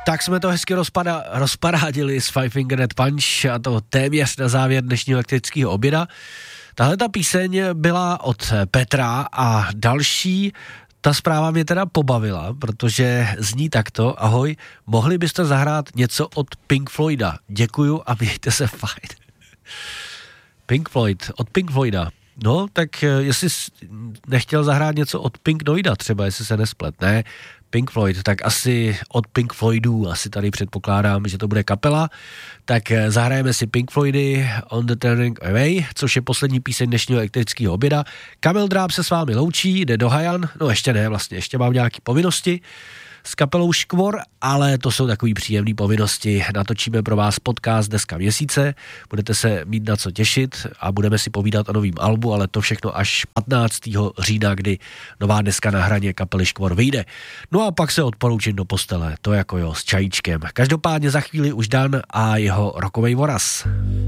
Tak jsme to hezky rozparádili s Five Finger Death Punch a to téměř na závěr dnešního elektrického oběda. Tahle ta píseň byla od Petra a další, ta zpráva mě teda pobavila, protože zní takto: ahoj, mohli byste zahrát něco od Pink Floyda? Děkuju a mějte se fajn. Pink Floyd, od Pink Floyda. No, tak jestli jsi nechtěl zahrát něco od Pink Floyda třeba, jestli se nesplet, ne? Pink Floyd, tak asi od Pink Floydů, asi tady předpokládám, že to bude kapela, tak zahrajeme si Pink Floydy On the Turning Away, což je poslední píseň dnešního elektrického oběda. Kamil Dráb se s vámi loučí, jde do Hajan, no ještě ne, vlastně, ještě mám nějaké povinnosti s kapelou Škvor, ale to jsou takový příjemný povinnosti. Natočíme pro vás podcast Deska měsíce, budete se mít na co těšit a budeme si povídat o novým albu, ale to všechno až 15. října, kdy nová deska Na hraně kapely Škvor vyjde. No a pak se odporoučím do postele, to jako jo, s čajíčkem. Každopádně za chvíli už Dan a jeho rokovej voraz.